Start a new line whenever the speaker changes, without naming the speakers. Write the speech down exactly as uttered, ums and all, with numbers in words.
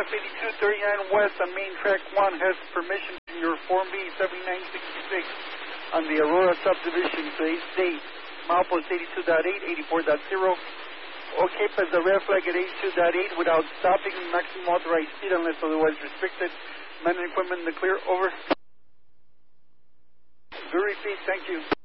F eighty-two thirty-nine West on Main Track one has permission from your Form B seventy-nine sixty-six on the Aurora subdivision. Today's date, milepost eighty-two point eight, eighty-four point zero. Okay, pass the red flag at eighty-two point eight without stopping. Maximum authorized speed unless otherwise restricted. Man and equipment in the clear. Over. Do repeat. Thank you.